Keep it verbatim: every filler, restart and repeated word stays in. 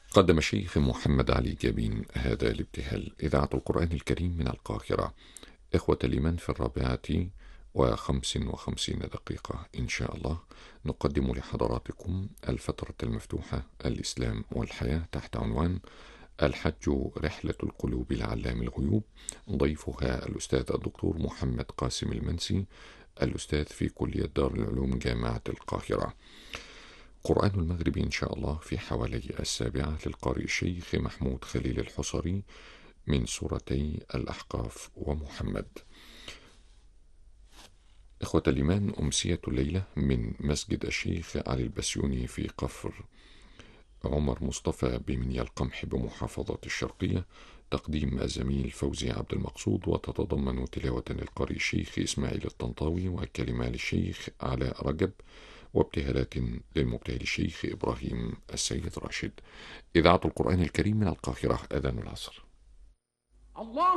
قدم الشيخ محمد علي جابين هذا الابتهال. إذاعة القرآن الكريم من القاهرة. إخوة الإيمان، في الرابعة وخمس وخمسين دقيقة إن شاء الله نقدم لحضراتكم الفترة المفتوحة الإسلام والحياة تحت عنوان الحج رحلة القلوب لعلام الغيوب. ضيفها الأستاذ الدكتور محمد قاسم المنسي، الأستاذ في كلية دار العلوم جامعة القاهرة. قرآن المغرب إن شاء الله في حوالي السابعة للقارئ الشيخ محمود خليل الحصري من سورتي الأحقاف ومحمد. إخوة الإيمان، أمسية الليلة من مسجد الشيخ علي البسيوني في قفر عمر مصطفى بمنيا القمح بمحافظة الشرقية، تقديم الزميل فوزي عبد المقصود، وتتضمن تلاوة للقارئ الشيخ إسماعيل الطنطاوي وكلمة للشيخ علاء رجب وابتهالات للمبتهل الشيخ إبراهيم السيد راشد. إذاعة القرآن الكريم من القاهرة. أذان العصر. الله